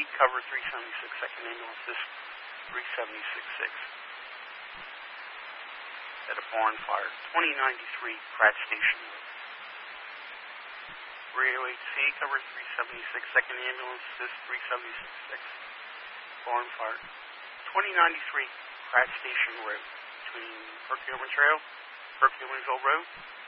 cover 376, second ambulance, this 3766. At a barn fire, 2093 Pratt Station Road. 308C, cover 376, second ambulance, this 3766. Barn fire, 2093 Pratt Station Road, between Hercules Trail, Hercules Road,